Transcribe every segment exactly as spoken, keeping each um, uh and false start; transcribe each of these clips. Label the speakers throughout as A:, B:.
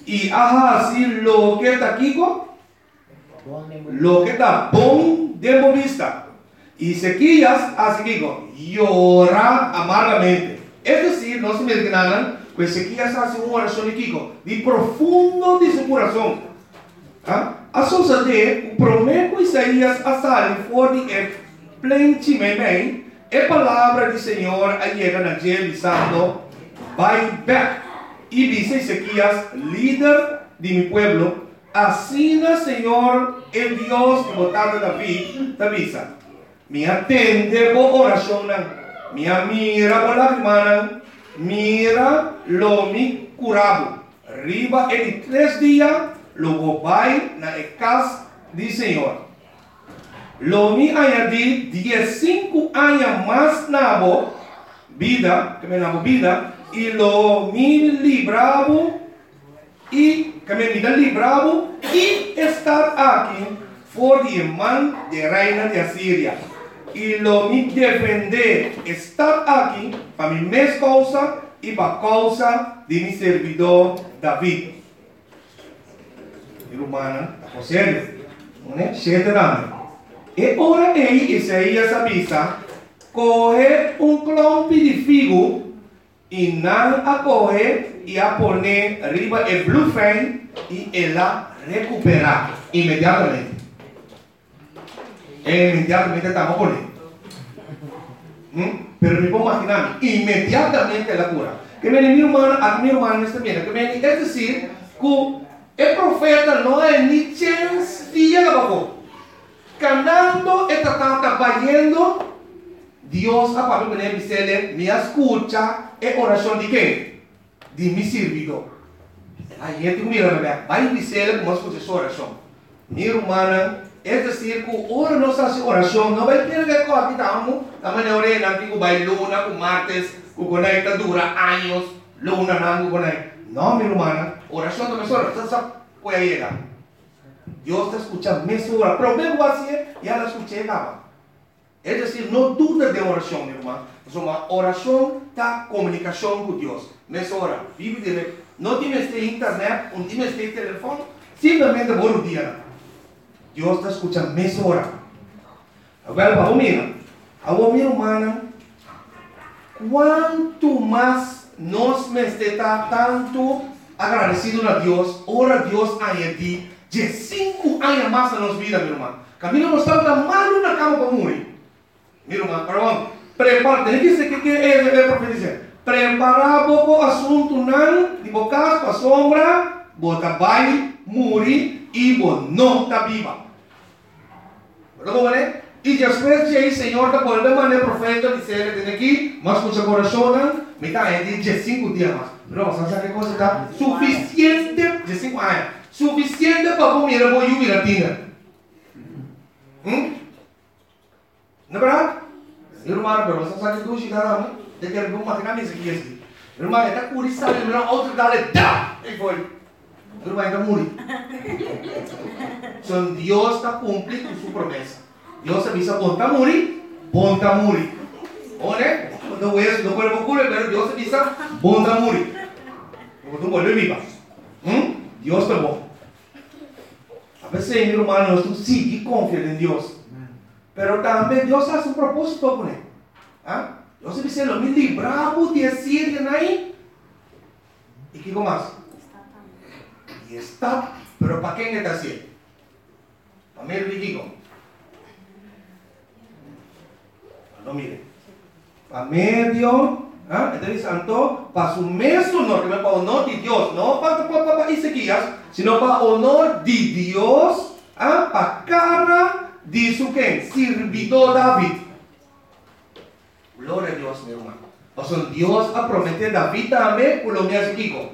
A: Y Ahaz lo que está aquí, lo que está bom de vista. Y Ezequías hace que llora amargamente. Es decir, no se me enganan, pues Ezequías hace una oración de Kiko, de profundo de su corazón. ¿Ah? A suceder, o promete Isaías a sair fora de plenamente, a palavra do Senhor chega na dia dizendo, vai back. E dice Ezequías, líder de mi pueblo, assim o Senhor, el Dios que botaram David, te avisa, me atende por oração, me mira por lágrimas, mira lo mi curado. Riba em três dias, logo vai na casa do Senhor. Lo mi añadí dieciséis años más nabo vida, que me nabo vida, y lo mi libravo, y que me vida libravo, y estar aquí por de man de reina de Asiria. Y lo mi defender estar aquí para mi mes causa y para causa de mi servidor David. E humana, está sério? Não é? Cheio E ora aí, Isaías avisa, coge um clompe de figo e não a coge e a pone arriba o bluefan e ela recuperar imediatamente. E imediatamente estamos poniendo. ¿Mm? Pero me puedo imaginar, imediatamente la cura. Que me mi hermano, a mi hermano esta mira, que me es decir, que el profeta no es ni chance día la bajó. Cantando, está trabajando, Dios a Pablo que me dice, me escucha, es oración de qué? De mi servidor. Aí eu mira, vai dizer como escucha essa oração. Minha irmã, é dizer que ora nossa oração não vai ter que com estamos, também na orelha que vai luna, com martes, com conecta dura anos, luna não com conecta. Não, minha irmã, oração também só, você sabe, pode chegar. Deus está escutando mesmo hora. Problema assim, e ela escuta acaba. É dizer, não duda de oração, minha irmã. Uma oração da comunicação com Deus. Nessa hora, vive dele. Não temos internet, não temos telefone, simplesmente bom dia. Deus está escutando nessa hora. Agora, para o menino, a minha irmã, quanto mais nós estamos tanto agradecidos a Deus, ora Deus añade de cinco anos mais na nossa vida, minha irmã. Camino não está mal na cama para morrer. Minha irmã, perdão, prepara-te, que é que é profetizar. Preparar o assunto não, de bocar para a sombra, bota vai, morrer e não está viva. Como é? E depois de aí, Senhor, da volta maneira profeta dizer ele tem aqui, mas com seu coração, me está aí de cinco dias mais. Não, sabe que coisa está suficiente de cinco anos, suficiente para comer a boa jubilatina. Hum? Não é verdade? Irmão, pero você sabe que tu chegará, né? De que ele vai matar a mesa aqui assim. Irmão, ele está curioso, ele vai outro dale, dá, e foi. Irmão, ele está morrendo. Então Deus está cumprindo sua promessa. Deus avisa, bom está morrer, bom está morrer. Bom, né? Não é, não pode procurar, mas Deus avisa, bom está morrer. Não pode volver viva. Hum? Deus está bom. A veces, meu irmão, nós sigue confiando em Deus. Pero também Deus faz um propósito com ele. ¿Ah? Deus dice, lo me libramos de Asiria ahí. ¿Y qué más? Y está, pero ¿para quién está haciendo? Para mí el digo. No mire. Para medio, ¿ah? Entonces santo, para su mesmo honor, que me para honor de Dios, no para, para, para Ezequías, sino para honor de Dios, ¿ah? Para cara de su quem? Servidor David. Glória a Deus, meu irmão. O sea, Deus a prometer David também, por lo me hace Kiko.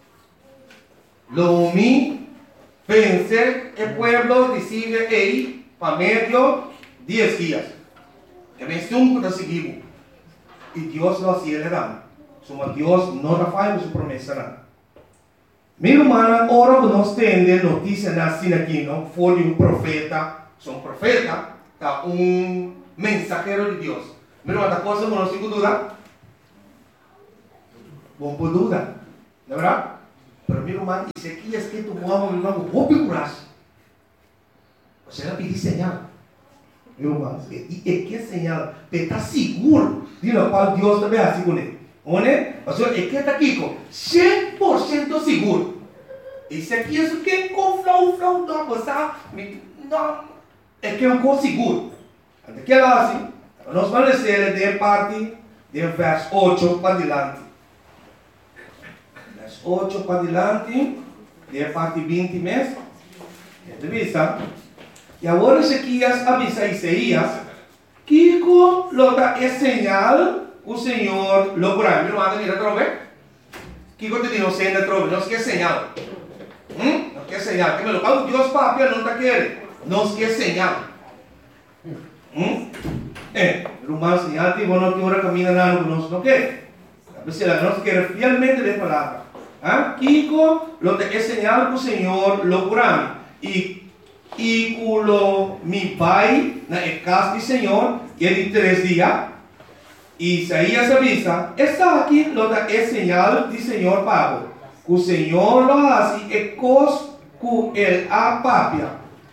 A: Lo mi vencer el pueblo decide ahí para medio diez días. Que me cinco de seguido. Y Dios lo hacía le dan. Somos Dios no falla su promesa nada. Mi hermana, ahora nos tiene noticia así aquí, ¿no? Fue de un profeta. Son profeta, tá? Un mensajero de Dios. Mira, uma coisa que não tenho dúvida. Bom por dúvida, não é verdade? Pero mi hermano, Ezequias que tomó a mi hermano, vou procurar. Você não pediu señal. Meu irmão, e que señal? Está seguro de lo qual Deus também é seguro. Onde? O senhor, e que está aqui, cem por cento seguro. Ezequias, o que com flow, flow, não, você não, é que é um com seguro. Aquela assim, nós vamos ler de parte, de verso oito para diante. Verso oito para diante, de parte vinte mesmo. Entrevista. E agora Ezequias avisa a Isaías que com lota é señal o Senhor lo curará. Meu irmão, mira trove. Que te digo, senda trove, não quer señal. Hum? Não quer señal. Que me lo pago Deus papel não está querendo. Não quer señal. Hum? Eh, meu irmão, señal que não que ora camina lá no conosco, não quer. A veces la nos quer fielmente de palavra. Ah? Kiko lota é señal que o Senhor lo curará. E E culo mi pai na casa do Senhor, que é de três dias, Isaías avisa, está aqui, nota é señal do Senhor Pablo, que o Senhor lo hace e cos que ele apapia.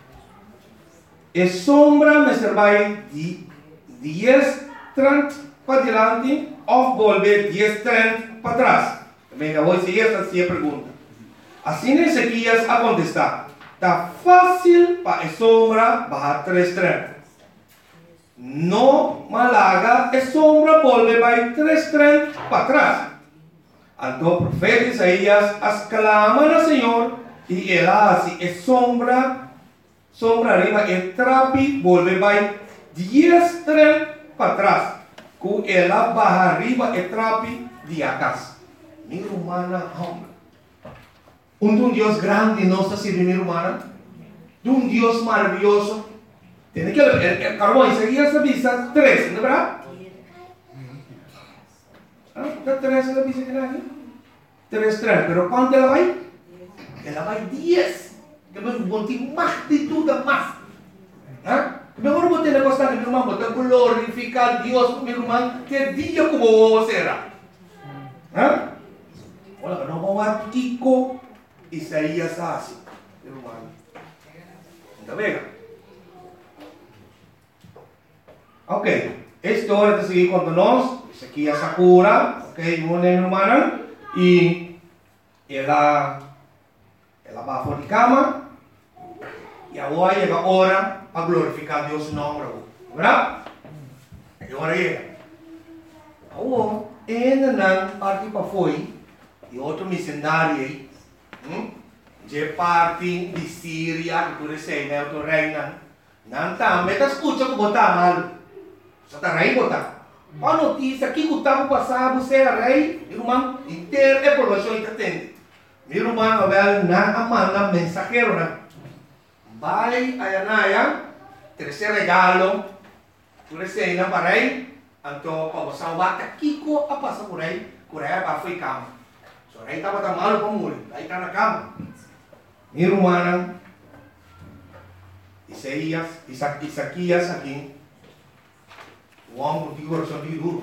A: E sombra me servai de diez, trinta para diante, ou volver diez, trinta para trás. Venga, hoje esta é a pergunta. Assim Ezequias a contestar. Está fácil para a sombra bajar três trinta. No malaga, a sombra volve vai três trinta para trás. Então o profeta Isaías exclama ao Senhor e ele assim, a sombra, sombra arriba, e trapi volve vai dez trinta para trás. Com ela baja arriba e trapi de atrás. Minha humana, homem. Um de um Deus grande nossa servir humana, de um Deus maravilhoso. Tem que ver, Carmão, Isaías avisa três, não é verdade? Ah, está três ela avisa que não. Três, três, mas quanto ela vai? Ela vai dez. Que eu vou ter mais de tudo, mais. Ah? Que eu vou ter negócio que meu irmão, vou glorificar Deus, meu irmão, que dia como será. Ah? Olha, não vamos ver Kiko. Isaías assim, meu irmão. Está bem? Ok, esta hora de seguir com nós, Ezequias Sakura, ok, meu irmão, e ela, ela vai fora de cama, e agora chega a hora para glorificar Deus no nome, verdade? E agora chega. Agora, ainda não parte para foi, e outro missionário aí, Hmm? De parte de Síria, que tu recebe, tu reina. Não tá, mas tá escuta que botar mal. Só tá rei botar. A notícia que o tempo passado você é rei, irmão, inteiro é população que atende. Meu irmão, velho, não manda mensageiro, né? Vai a Anaya, terceiro regalo, tu recebe na para rei, então para você bata Kiko a passar por rei, por rei para ficar. So, rei estava tão malo para morrer, aí está na cama. Minha irmã, Isaías, Isaquias aqui, o homem que coração de duro.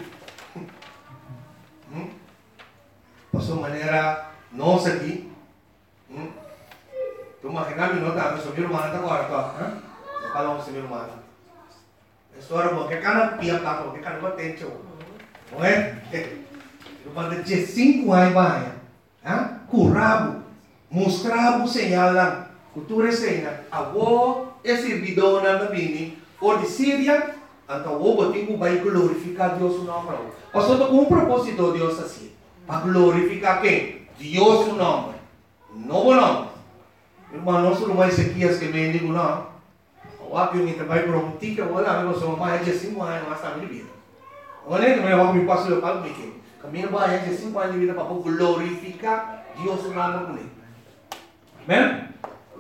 A: Hum? Passou maneira nossa aqui. Hum? Tu imagina me nota, mas minha irmã está agora, tá? Não fala com minha irmã. História boa, que cara pia cá, que cara não tem tio. Não é? Irmã de cinco anos vai. Ah, curabo, mostrava o señal lá, cultura cena, avô é servidor na bini, ou de Síria, então o botico vai glorificar Deus no nome. Ou seja, com um propósito Deus assim, para glorificar quem? Deus no nome, novo nome. Irmão, não sou mais Ezequias que me digo não. O aqui eu trabalho por um tique, eu lá eu sou mais de cinco anos, mas está minha vida. Olha, eu não vou me passar o palco aqui. Caminho vai de cinco anos de vida para glorificar Deus no nome dele. Amém?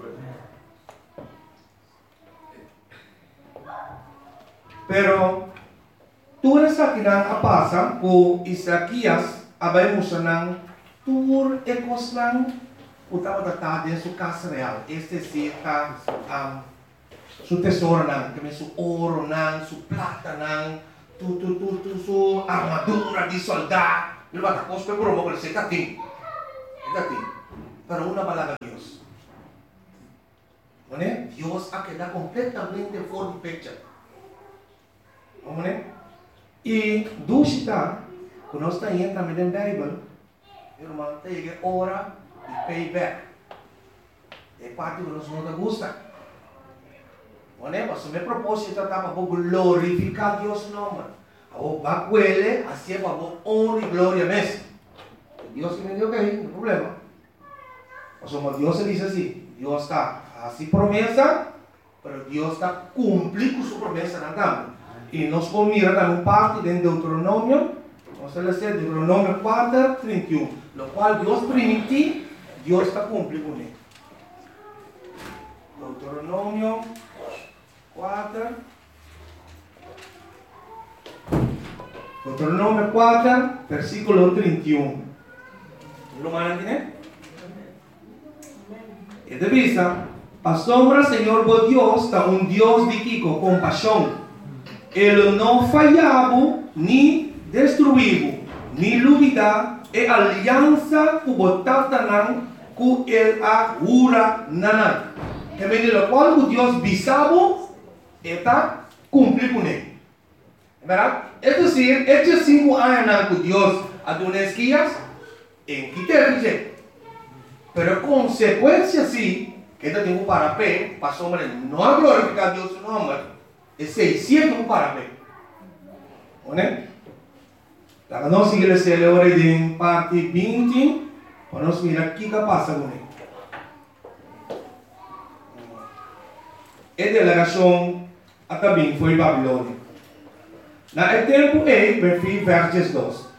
A: Pero tu essa que não passa com Isaías, abrimos nang tur ekos nang utama tata de su casa real. Este sí está um, su tesoro nang, que su oro nang, su plata nang. Tu, tu, tu, tu, su armadura de soldado. Ele vai tapar os pés por uma coisa, você está tem. Está tem. pero una palabra de Dios. ¿Vale? Dios ha quedado completamente fuera de picture. ¿Vale? Y Dushita, cuando está entrando en la Biblia, hermano, te llega hora de payback. É parte que nos não gusta. ¿Vale? Mas o meu propósito é para glorificar Deus nome. O bacuele, assim é para honra e glória mesmo. Deus que me deu que aí, não problema. Mas como Deus diz assim, Deus está assim promessa, mas Deus está cumprindo sua promessa na tampa. E nós vamos mirar também parte de Deuteronômio, nós vamos ler Deuteronômio quatro, trinta e um, no qual Deus permitiu, Deus está cumprindo com ele. Deuteronômio quatro, Deuteronômio quatro, versículo trinta e um. Lo mandan, né? E de vista, a sombra Senhor vos Deus está um Deus de que com compaixão. Ele não falhava, nem destruiu, nem duvida, e aliança que botava não, que ele agura não. E menino, quando Deus bisava, está cumprindo com ele. É verdade? É dizer, estes cinco anos que Deus adonesquias, em que ter pero consequência sim, que ainda tem um parapé, para a sombra não glorificar Deus no nome, é seiscentos um parapé. Né? Então, nós igreja agora em parte vinte, para nós mirar o que passa com ele. A delegação também foi Babilônia. Na tempo aí, verso versos dois.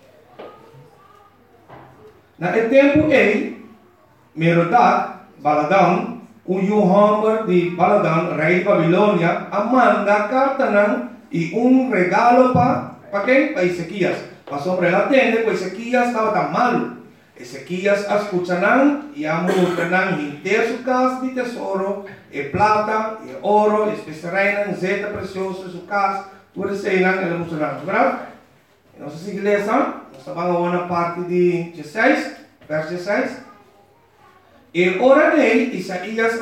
A: Na tempo aí, Merodach, Baladan, o Yohamber de Baladan, rei de Babilônia, manda carta e um regalo para para quem? Para Ezequias. Para sobre a tenda, porque Ezequias estava tão malo. Ezequias escuchanan e amurtanan inteiro sua casa de tesouro, e plata, e ouro, e especiarinan, zeta precioso, sua casa, tudo isso aí, ele mostrará, verdade? Nossa igreja, nós estamos na parte de dezesseis, verso dezesseis. E ora nele, Isaías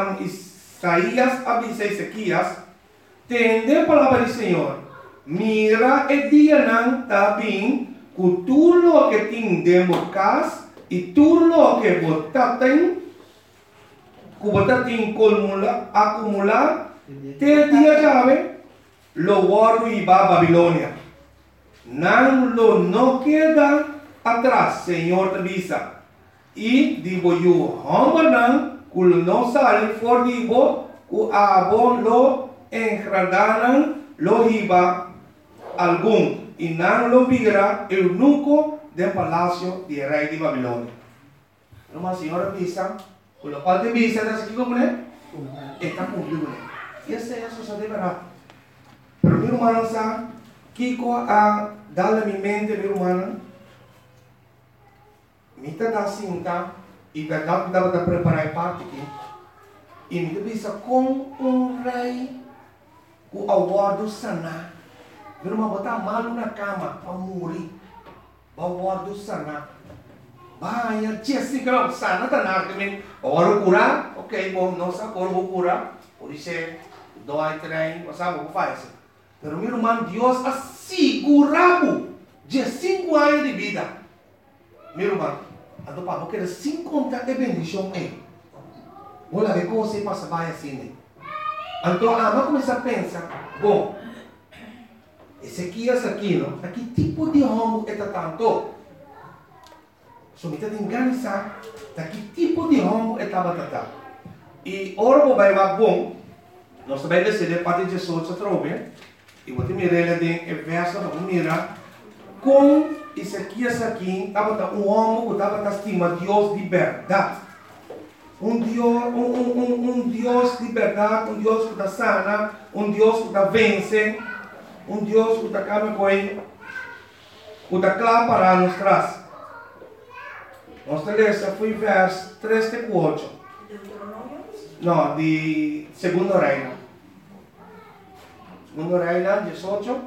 A: avisa Ezequias, tende a palavra do Senhor, mira e dia não está bem, que tudo o que tem dentro de casa e tudo o que você tem, que você tem acumular, te dia chave, lo guardo e vai a Babilônia. Não lo não queda atrás, Senhor te avisa. E digo eu, homem não, que não sai fora de você, que a você lo engradaram, lo iba algum. E não lo vira eunuco do palácio de rei de Babilônia. Uma senhora avisa, com o qual te avisa, está aqui como é? Está cumprido. E essa é a sociedade verdade. Pero meu irmão sabe, Kiko a dar a minha mente, meu irmão, me está cinta e verdade que estava a preparar parte aqui. E me avisa com um rei que aguardo sanar. Meu irmão botar malo na cama para morrer. Aguardo sanar. Vai, Jessica, sana tá na também. Agora curar, ok, bom, não sabe agora vou curar. Por isso é dói trem, não sabe o que faz. Pero meu irmão, Deus assegurava de cinco anos de vida. Meu irmão, a do papo quer cinco anos de bendição aí. Vou lá ver como você passa vai assim. Então, ah, vamos começar a pensar, bom, Ezequias aqui, não? Que tipo de homem é tanto? So, kita tinggal sa, que tipo de homem é tata. E ora vou vai bom, nós também decidimos parte de Jesus se trove, e vou te mirar de verso, vamos mirar como Ezequias aqui estava um homem que estava estima Deus de verdade. Um Deus, um, um, um, um Deus de verdade, um Deus que está sana, um Deus que está vence, um Deus que está calma com ele, que está claro para nos traz. Nossa letra foi verso três e quatro. Não, de Segundo Reino. Segundo Reino, dezoito.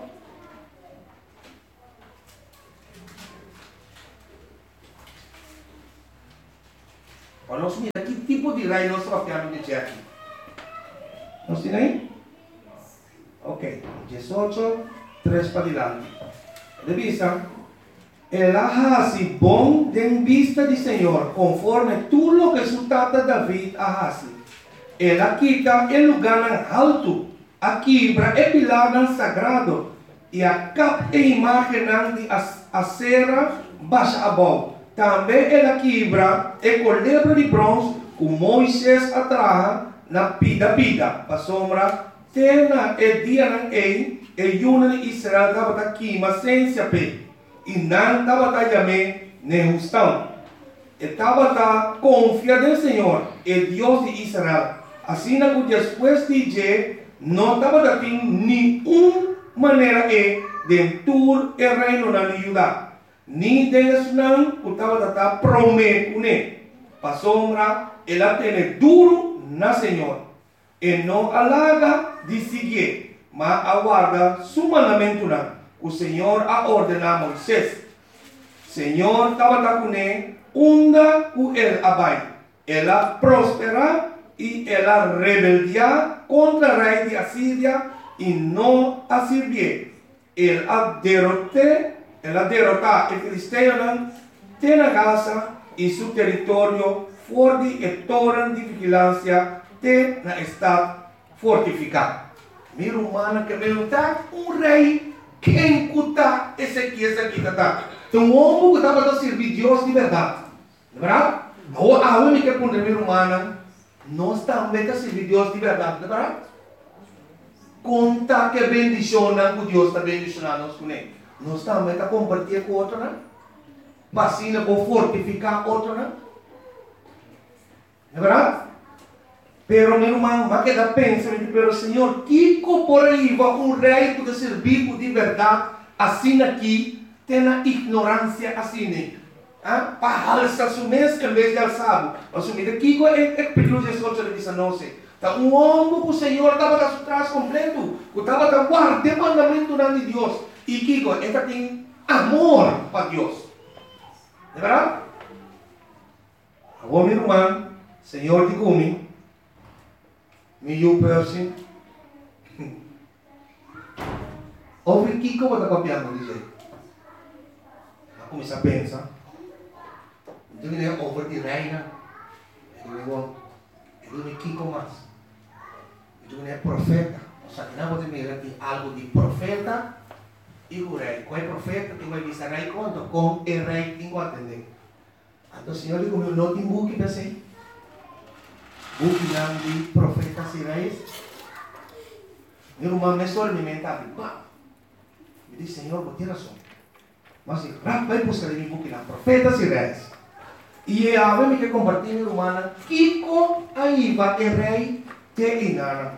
A: Vamos a mirar qué tipo de rey nos va a meter aquí. ¿Nos tiene ahí? Ok, dieciocho, tres para adelante. De vista, el Ahasi bom de vista del Señor, conforme tú lo que su tata David Ahasi. Él quita el lugar alto, aquí el pilar sagrado, y a cap e imagen de acera baixa abajo. Também ela quebra o colebro de bronze que Moisés atraja na pida pida. A sombra, tena e dia na ei, e yuna de Israel estava aqui, mas sem se ape. E não estava também nem justão. Estava a confiar no Senhor, e Deus de Israel. Assim, que depois de dia, não estava tendo nenhuma maneira de tur e reino na Judá. Ni Deus não estava a prometer né. A sombra, ela tem duro na Senhor. E não alaga de seguir, mas aguarda su mandamento não. O Senhor a ordenar a Moisés. Senhor estava com ele, onda com ele abai. Ela prospera e ela rebeldia contra o rei de Assíria e não a servir. Ele a derrotou, ela derrotar o filisteu tem a Gaza e seu território forte e torre de vigilância tem na estado fortificado. Mira humana que perguntar um rei quem cuta esse aqui, esse aqui, tá? Então o homem que estava a servir Deus de verdade, verdade? A homem que é com a humana nós também a servir Deus de verdade, verdade? Conta que bendicionam que Deus está bendicionando nós com ele. Nós também a compartilhar com outro, né? Vacina para fortificar outro, né? É verdade? Pero meu irmão, vai quedar pensando, pero Senhor, que por aí vai um rei que servir de verdade, assim aqui, tem a ignorância assim, ah? Para alçar su mês em vez de alçado. Assumir aqui é período de dezoito de dezenove. Então, um homem que o Senhor estava a trás completo, que estava a guardar o mandamento de Deus. E que ele tem amor para Deus. É verdade? Agora, meu irmão, Senhor de comigo, me you person, ouve que como está copiando, dizer. Eu comecei a pensar. Então, ele é over de reina. Ele é bom. Ele é Kiko mais. Então, ele é profeta. O sea, que não pode mirar que algo de profeta e o rei. Qual é profeta? Tem que avisar rei quanto? Com o rei tem que atender. Então, o Senhor diz, não tem buque para ser. Buque de profetas e reis. Meu irmão, me só me mental. Me diz, Senhor, vou ter razão. Mas, vai buscar em buque de profetas e reis. E a ver me que compartir meu irmão, Kiko aí vai o rei te inara.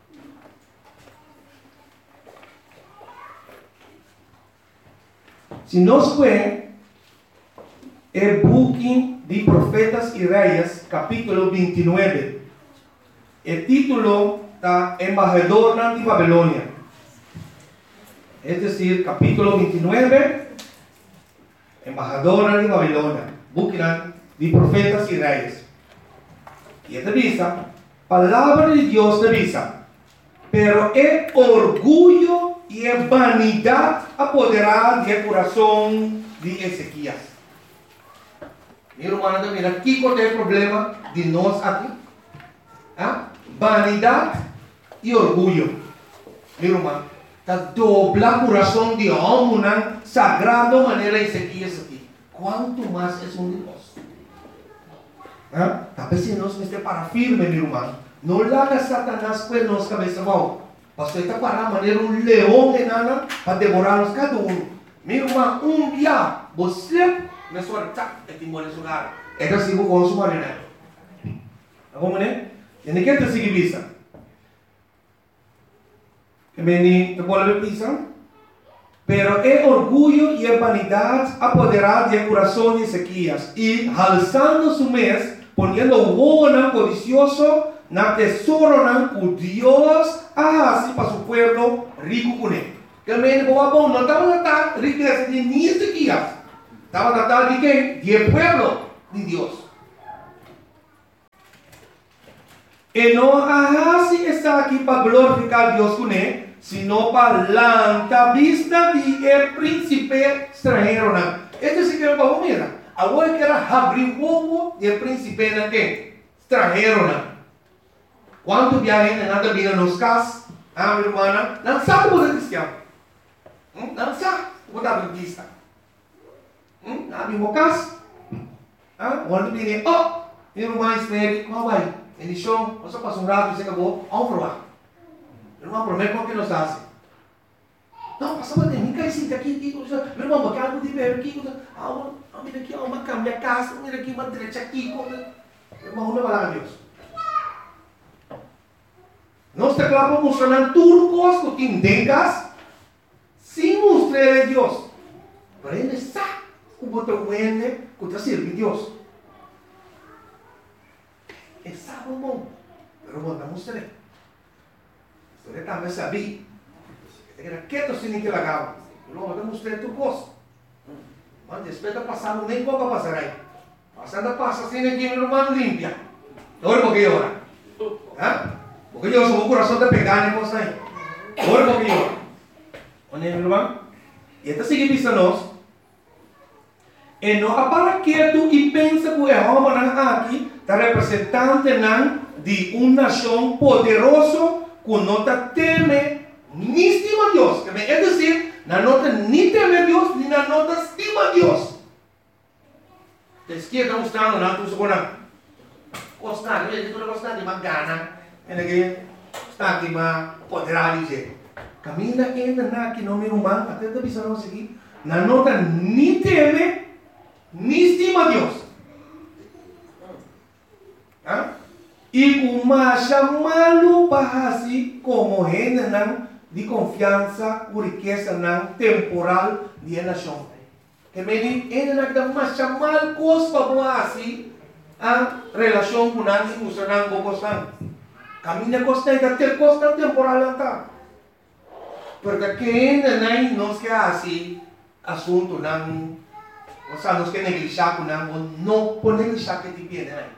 A: Se nós vemos o buque de profetas e reis, capítulo vinte e nove, o título está Embajador de Babilônia. É decir, capítulo vinte e nove, Embajador de Babilônia, buque de profetas e reis. E esta vista, palavra de Deus te visa, pero é orgulho e é vanidade apoderar do coração de Ezequias. Meu irmão, mira, aqui qual é o problema de nós aqui? ¿Ah? Vanidade e orgulho. Meu irmão, está dobla o coração de homem, sagrado maneira Ezequias aqui. Quanto mais é um de nós? ¿Ah? Talvez se nós estamos para firme, meu irmão, não larga Satanás com nós cabeça mal. Pastor está para maneira um leão enana para devorar-nos cada um. Meu irmão, um dia você me suara tak etimole sugar. Eka sigo com su marina. Ako mene? Yan ikan ta sige bisa. Kemeni te bola be bisa. Pero é orgulho e é vanidade apoderar do coração de Ezequias e alçando su mês, poniendo o codicioso na tesouro na o Deus assim para su pueblo rico com ele. Kemeni boa bom não estava a riqueza de nem Ezequias. Estaba tratando de quem? De pueblo de Dios. Y no así está aquí para glorificar a Dios con él, sino para la vista de el príncipe extranjero. Esto sí que lo vamos a mirar. Ahora que era abrigo del príncipe extranjero. ¿Cuántos viajes nada vienen los casos? Ah, mi hermana, não sabe o que é cristiano. Não sabe o que é adventista. Ah, meu caso. Ah, quando vem, oh, meu irmão espere, como vai? Ele chão, você passa um rato e você acabou, vamos provar. Meu irmão, promete como que nós fazemos. Não, passa uma técnica assim, aqui, aqui, meu irmão, porque algo de ver aqui, ah, mira aqui, uma cama, casa, mira aqui, uma direita aqui, meu irmão, não vai lá a Deus. Nós estamos mostrando tudo que tengas sem mostrar a Deus. Para ele sabe o botão que está servindo a Deus. Ele sabe bom, mas não mostra. Você também sabia. Era quieto sem que lagava. Não vou mostrar tudo coisa. Mas depois de passar, nem pouco passar aí. Passando passa sem que meu irmão limpia. Agora porque ora. Hã? Porque eu sou o coração de pegar nem coisa aí. Agora porque ora. Onde é meu irmão? E até seguir vista nós. E não para quieto e pensa que o Jeová aqui está representante de uma nação poderosa que não teme nem estima Deus. É dizer, não nem teme Deus, nem não estima Deus. A esquerda está mostrando, não estou segurando. Gostar, ele está gostando de uma gana. Ele está aqui, mas poderá dizer. Camina ainda aqui no meu irmão, até está pensando aqui. Não nota nem teme, nem estima Deus. Ah? E uma chamá-lo para assim como gente de confiança, por riqueza temporal de nação. Que me diz, ele não dá uma chamar coisa para assim a relação com a indústria não gostam. Caminha costa e até costa temporal tá. Porque quem não nos quer assim assunto não, ou seja, nos quer negligenciar com não, não pode negligenciar que te pede aí.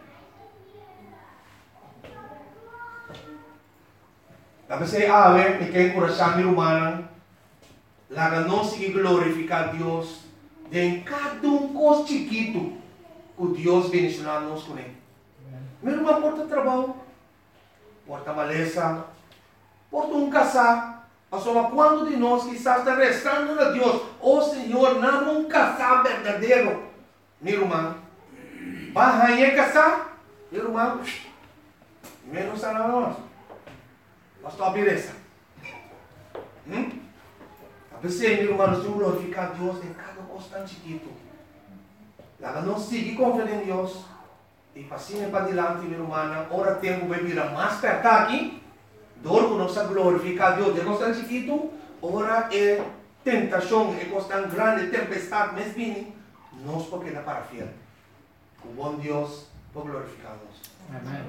A: Tapi saya awet, me encorajar mi humana, la não seguir glorificar Deus, de cada um coisa chiquito, que Deus bendicionar nos com ele. Meu irmão porta trabalho, porta maleza, porta um casar, mas só quando de nós quizás está rezando a Deus, oh Senhor, não um casar verdadeiro, meu irmão, vai a casar, meu irmão, menos a nós. Mas tua beleza. Hum? A pessoa, meu irmão, nós temos que glorificar a Deus em cada coisa chiquito. Lá não seguir confiando em Deus. E passinho para diante, meu irmão, ora tempo vai virar mais perto aqui. Dor que nós glorificar a Deus de coisa chiquito. Ora é tentação, é coisa grande, tempestade, mas bem, nós porque dá para fiel. O bom Deus por glorificar-nos. Amém.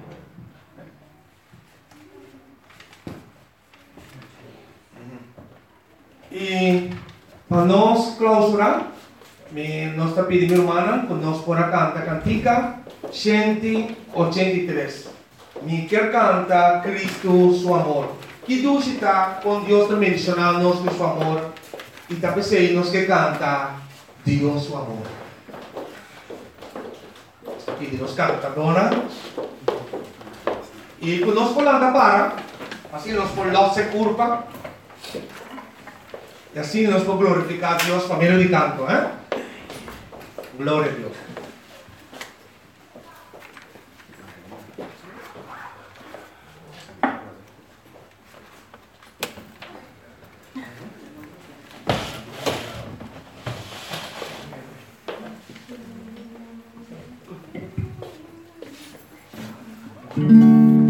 A: E para nós clausurar, nós está pedindo, irmã, que nós podemos cantar cantica cento e oitenta e três. Me quer cantar Cristo, seu amor. Que Deus está com Deus também mencionando-nos com seu amor. E está pensando nos que canta Deus, seu amor. Aqui nós canta, dona. E quando nós podemos para, assim nós podemos se curva. E assim nós podemos glorificar a Deus para meio de canto, eh? Glória a Deus.
B: Mm-hmm.